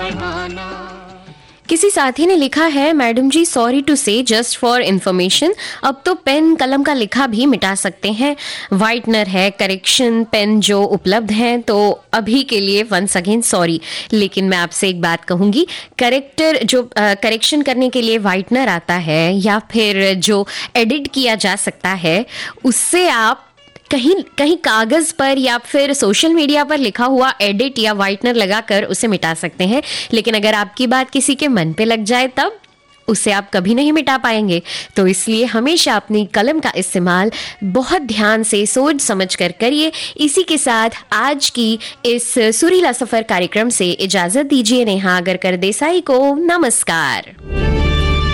बढ़ाना। किसी साथी ने लिखा है, मैडम जी सॉरी टू से, जस्ट फॉर इन्फॉर्मेशन, अब तो पेन कलम का लिखा भी मिटा सकते हैं। वाइटनर है, करेक्शन पेन जो उपलब्ध हैं, तो अभी के लिए वंस अगेन सॉरी। लेकिन मैं आपसे एक बात कहूंगी, करेक्शन करने के लिए वाइटनर आता है या फिर जो एडिट किया जा सकता है, उससे आप कहीं कागज पर या फिर सोशल मीडिया पर लिखा हुआ एडिट या वाइटनर लगाकर उसे मिटा सकते हैं। लेकिन अगर आपकी बात किसी के मन पे लग जाए तब उसे आप कभी नहीं मिटा पाएंगे। तो इसलिए हमेशा अपनी कलम का इस्तेमाल बहुत ध्यान से सोच समझ कर करिए। इसी के साथ आज की इस सुरीला सफर कार्यक्रम से इजाजत दीजिए नेहा अगरकर देसाई को। नमस्कार।